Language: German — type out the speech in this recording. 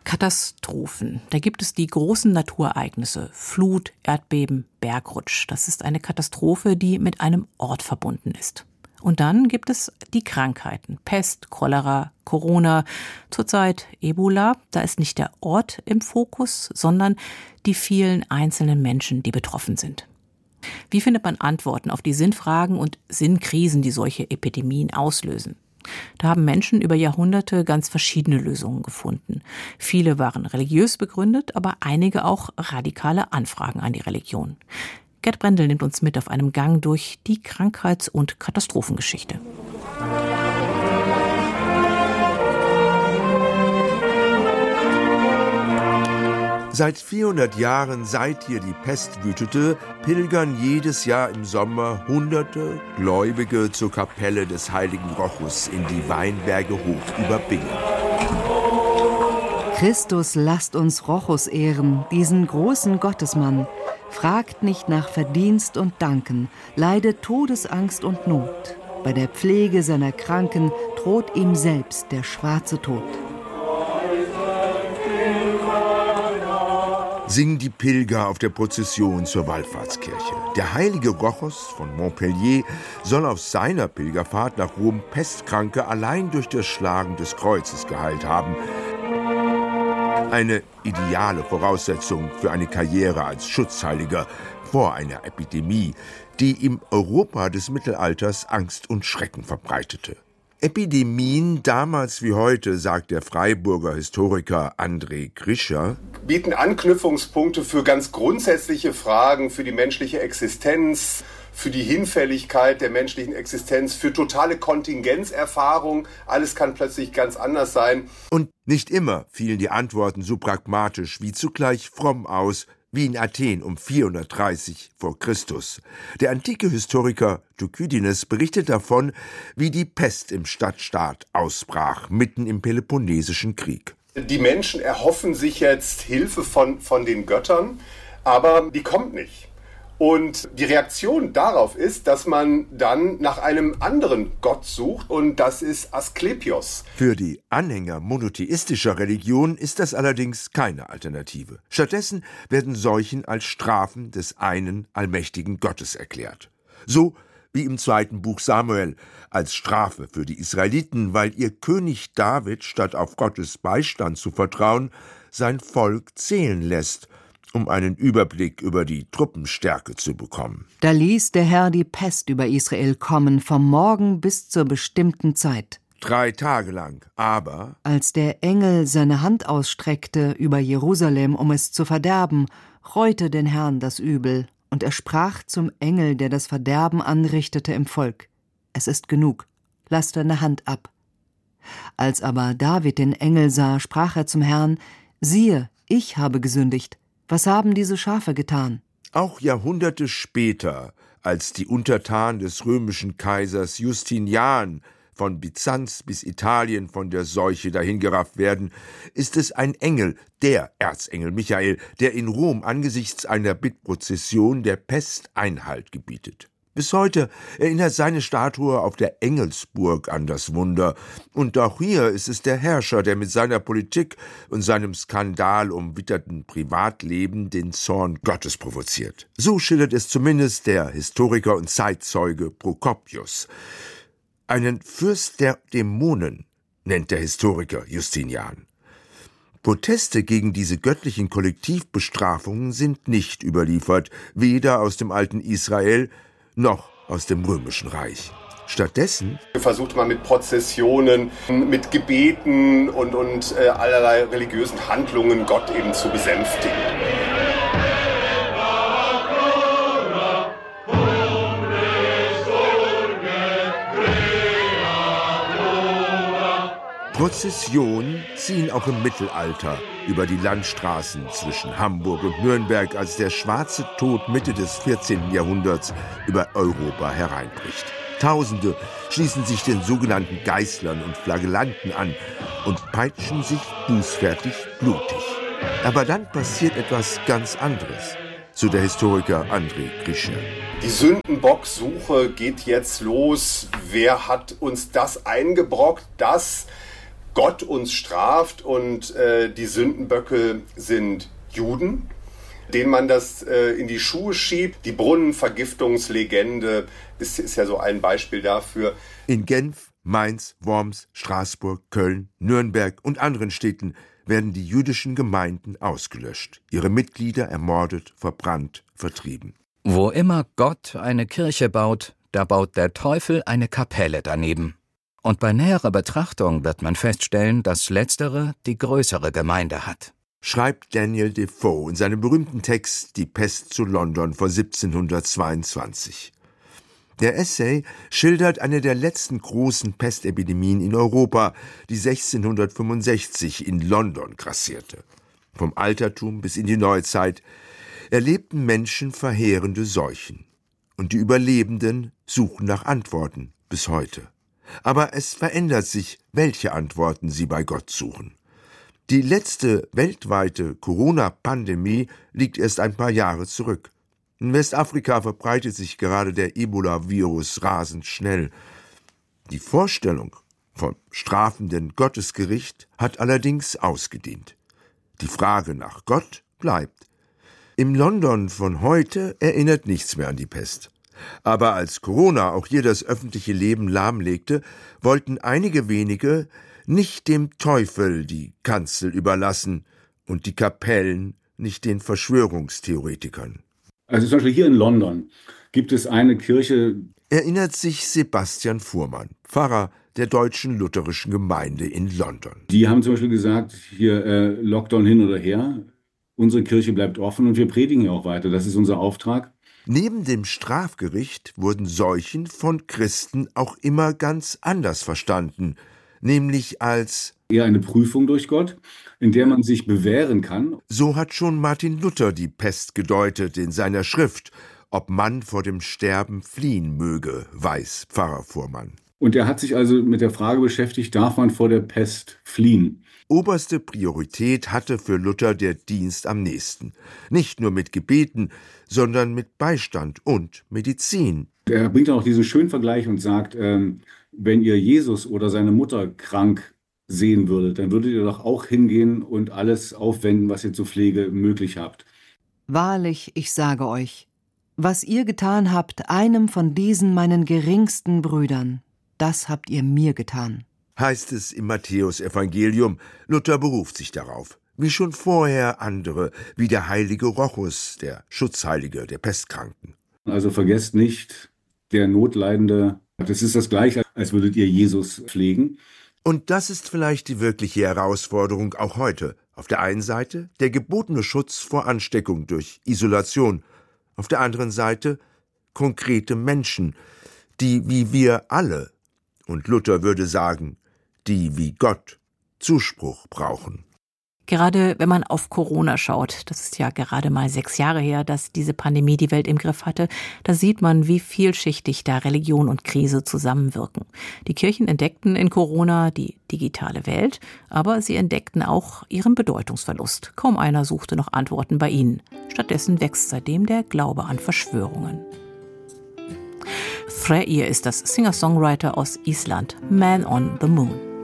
Katastrophen. Da gibt es die großen Naturereignisse, Flut, Erdbeben, Bergrutsch. Das ist eine Katastrophe, die mit einem Ort verbunden ist. Und dann gibt es die Krankheiten, Pest, Cholera, Corona, zurzeit Ebola. Da ist nicht der Ort im Fokus, sondern die vielen einzelnen Menschen, die betroffen sind. Wie findet man Antworten auf die Sinnfragen und Sinnkrisen, die solche Epidemien auslösen? Da haben Menschen über Jahrhunderte ganz verschiedene Lösungen gefunden. Viele waren religiös begründet, aber einige auch radikale Anfragen an die Religion. Gerd Brendel nimmt uns mit auf einem Gang durch die Krankheits- und Katastrophengeschichte. Seit 400 Jahren, seit hier die Pest wütete, pilgern jedes Jahr im Sommer Hunderte Gläubige zur Kapelle des heiligen Rochus in die Weinberge hoch über Bingen. Christus, lasst uns Rochus ehren, diesen großen Gottesmann. Fragt nicht nach Verdienst und Danken, leidet Todesangst und Not. Bei der Pflege seiner Kranken droht ihm selbst der schwarze Tod. Singen die Pilger auf der Prozession zur Wallfahrtskirche. Der heilige Rochus von Montpellier soll auf seiner Pilgerfahrt nach Rom Pestkranke allein durch das Schlagen des Kreuzes geheilt haben. Eine ideale Voraussetzung für eine Karriere als Schutzheiliger vor einer Epidemie, die im Europa des Mittelalters Angst und Schrecken verbreitete. Epidemien, damals wie heute, sagt der Freiburger Historiker André Grischer, bieten Anknüpfungspunkte für ganz grundsätzliche Fragen, für die menschliche Existenz, für die Hinfälligkeit der menschlichen Existenz, für totale Kontingenzerfahrung. Alles kann plötzlich ganz anders sein. Und nicht immer fielen die Antworten so pragmatisch wie zugleich fromm aus, wie in Athen um 430 vor Christus. Der antike Historiker Thukydides berichtet davon, wie die Pest im Stadtstaat ausbrach, mitten im Peloponnesischen Krieg. Die Menschen erhoffen sich jetzt Hilfe von den Göttern, aber die kommt nicht. Und die Reaktion darauf ist, dass man dann nach einem anderen Gott sucht, und das ist Asklepios. Für die Anhänger monotheistischer Religion ist das allerdings keine Alternative. Stattdessen werden Seuchen als Strafen des einen allmächtigen Gottes erklärt. So wie im 2. Buch Samuel, als Strafe für die Israeliten, weil ihr König David, statt auf Gottes Beistand zu vertrauen, sein Volk zählen lässt, um einen Überblick über die Truppenstärke zu bekommen. Da ließ der Herr die Pest über Israel kommen, vom Morgen bis zur bestimmten Zeit. 3 Tage lang, aber als der Engel seine Hand ausstreckte über Jerusalem, um es zu verderben, reute den Herrn das Übel, und er sprach zum Engel, der das Verderben anrichtete im Volk: Es ist genug, lass deine Hand ab. Als aber David den Engel sah, sprach er zum Herrn: Siehe, ich habe gesündigt. Was haben diese Schafe getan? Auch Jahrhunderte später, als die Untertanen des römischen Kaisers Justinian von Byzanz bis Italien von der Seuche dahingerafft werden, ist es ein Engel, der Erzengel Michael, der in Rom angesichts einer Bittprozession der Pest Einhalt gebietet. Bis heute erinnert seine Statue auf der Engelsburg an das Wunder. Und auch hier ist es der Herrscher, der mit seiner Politik und seinem skandalumwitterten Privatleben den Zorn Gottes provoziert. So schildert es zumindest der Historiker und Zeitzeuge Prokopius. Einen Fürst der Dämonen nennt der Historiker Justinian. Proteste gegen diese göttlichen Kollektivbestrafungen sind nicht überliefert, weder aus dem alten Israel noch aus dem Römischen Reich. Stattdessen versucht man mit Prozessionen, mit Gebeten und allerlei religiösen Handlungen Gott eben zu besänftigen. Prozessionen ziehen auch im Mittelalter über die Landstraßen zwischen Hamburg und Nürnberg, als der schwarze Tod Mitte des 14. Jahrhunderts über Europa hereinbricht. Tausende schließen sich den sogenannten Geißlern und Flagellanten an und peitschen sich bußfertig blutig. Aber dann passiert etwas ganz anderes, so der Historiker André Grischer. Die Sündenbocksuche geht jetzt los. Wer hat uns das eingebrockt, dass Gott uns straft und die Sündenböcke sind Juden, denen man das in die Schuhe schiebt. Die Brunnenvergiftungslegende ist ja so ein Beispiel dafür. In Genf, Mainz, Worms, Straßburg, Köln, Nürnberg und anderen Städten werden die jüdischen Gemeinden ausgelöscht, ihre Mitglieder ermordet, verbrannt, vertrieben. Wo immer Gott eine Kirche baut, da baut der Teufel eine Kapelle daneben. Und bei näherer Betrachtung wird man feststellen, dass letztere die größere Gemeinde hat. Schreibt Daniel Defoe in seinem berühmten Text »Die Pest zu London« von 1722. Der Essay schildert eine der letzten großen Pestepidemien in Europa, die 1665 in London grassierte. Vom Altertum bis in die Neuzeit erlebten Menschen verheerende Seuchen. Und die Überlebenden suchen nach Antworten bis heute. Aber es verändert sich, welche Antworten sie bei Gott suchen. Die letzte weltweite Corona-Pandemie liegt erst ein paar Jahre zurück. In Westafrika verbreitet sich gerade der Ebola-Virus rasend schnell. Die Vorstellung vom strafenden Gottesgericht hat allerdings ausgedient. Die Frage nach Gott bleibt. Im London von heute erinnert nichts mehr an die Pest. Aber als Corona auch hier das öffentliche Leben lahmlegte, wollten einige wenige nicht dem Teufel die Kanzel überlassen und die Kapellen nicht den Verschwörungstheoretikern. Also zum Beispiel hier in London gibt es eine Kirche. Erinnert sich Sebastian Fuhrmann, Pfarrer der Deutschen Lutherischen Gemeinde in London. Die haben zum Beispiel gesagt, hier Lockdown hin oder her, unsere Kirche bleibt offen und wir predigen ja auch weiter, das ist unser Auftrag. Neben dem Strafgericht wurden Seuchen von Christen auch immer ganz anders verstanden, nämlich als eher eine Prüfung durch Gott, in der man sich bewähren kann. So hat schon Martin Luther die Pest gedeutet in seiner Schrift »Ob man vor dem Sterben fliehen möge«, weiß Pfarrer Fuhrmann. Und er hat sich also mit der Frage beschäftigt, darf man vor der Pest fliehen? Oberste Priorität hatte für Luther der Dienst am nächsten. Nicht nur mit Gebeten, sondern mit Beistand und Medizin. Er bringt auch diesen schönen Vergleich und sagt, wenn ihr Jesus oder seine Mutter krank sehen würdet, dann würdet ihr doch auch hingehen und alles aufwenden, was ihr zur Pflege möglich habt. Wahrlich, ich sage euch, was ihr getan habt, einem von diesen meinen geringsten Brüdern, das habt ihr mir getan. Heißt es im Matthäus-Evangelium, Luther beruft sich darauf, wie schon vorher andere, wie der heilige Rochus, der Schutzheilige der Pestkranken. Also vergesst nicht, der Notleidende, das ist das Gleiche, als würdet ihr Jesus pflegen. Und das ist vielleicht die wirkliche Herausforderung auch heute. Auf der einen Seite der gebotene Schutz vor Ansteckung durch Isolation, auf der anderen Seite konkrete Menschen, die wie wir alle, und Luther würde sagen, die wie Gott Zuspruch brauchen. Gerade wenn man auf Corona schaut, das ist ja gerade mal 6 Jahre her, dass diese Pandemie die Welt im Griff hatte, da sieht man, wie vielschichtig da Religion und Krise zusammenwirken. Die Kirchen entdeckten in Corona die digitale Welt, aber sie entdeckten auch ihren Bedeutungsverlust. Kaum einer suchte noch Antworten bei ihnen. Stattdessen wächst seitdem der Glaube an Verschwörungen. Freyr ist das Singer-Songwriter aus Island, Man on the Moon.